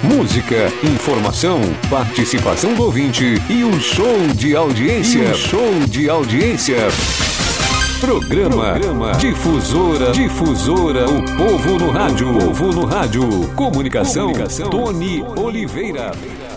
música, informação, participação do ouvinte e um show de audiência. Programa Difusora, o povo no rádio. Comunicação, Tony Oliveira.